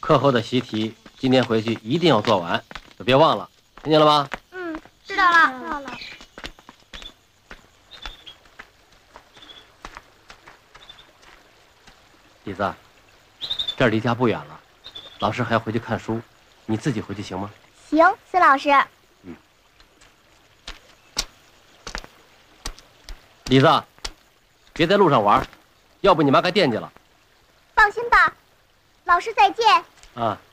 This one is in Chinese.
课后的习题今天回去一定要做完，可别忘了，听见了吗？ 嗯，知道了。知道了。 李子，这儿离家不远了，老师还要回去看书，你自己回去行吗？ 行，司老师。 李子，别在路上玩，要不你妈该惦记了。 放心吧，老师再见。 啊。